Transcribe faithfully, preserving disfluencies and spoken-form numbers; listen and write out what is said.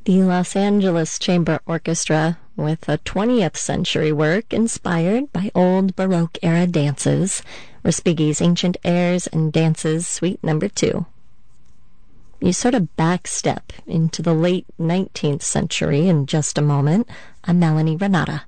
The Los Angeles Chamber Orchestra, with a twentieth century work inspired by old Baroque-era dances, Respighi's Ancient Airs and Dances, Suite Number two. You sort of backstep into the late nineteenth century in just a moment. I'm Melanie Renata.